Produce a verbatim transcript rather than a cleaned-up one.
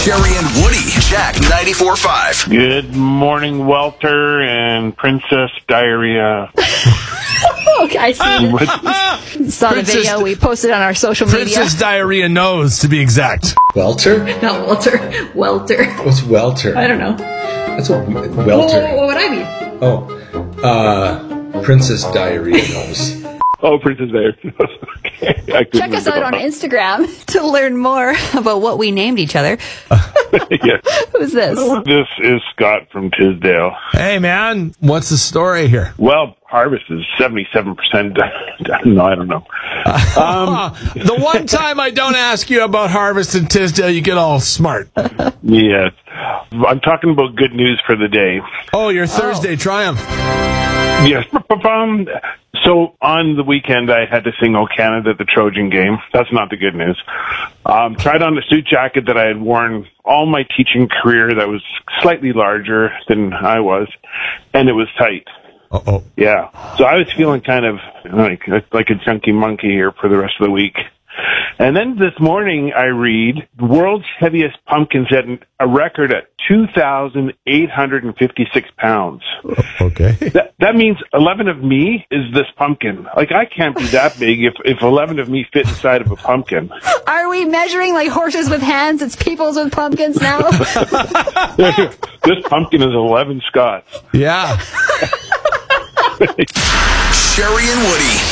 Sherry and Woody, Jack ninety-four point five. Good morning, Welter and Princess Diarrhea. Okay, I see. Saw the video we posted on our social media. Princess Diarrhea knows, to be exact. Welter? Not Walter. Welter. What's welter? I don't know. That's what welter. What, what would I mean? Oh, uh, Princess Diarrhea knows. Oh, Princess Diarrhea. Okay. Check us out on Instagram to learn more about what we named each other. Yes. Who's this? This is Scott from Tisdale. Hey, man, what's the story here? Well, harvest is seventy-seven percent done. No, I don't know. Um, the one time I don't ask you about harvest in Tisdale, you get all smart. Yes. I'm talking about good news for the day. Oh, your Thursday Oh. triumph. Yes. Um, so on the weekend, I had to sing "O Canada" at the Trojan game. That's not the good news. Um, tried on a suit jacket that I had worn all my teaching career that was slightly larger than I was, and it was tight. Uh-oh. Yeah. So I was feeling kind of like like a chunky monkey here for the rest of the week. And then this morning I read the world's heaviest pumpkin set a record at two thousand eight hundred fifty-six pounds. Okay. That, that means eleven of me is this pumpkin. Like, I can't be that big if, if eleven of me fit inside of a pumpkin. Are we measuring like horses with hands? It's peoples with pumpkins now? This pumpkin is eleven Scots. Yeah. Sherry and Woody.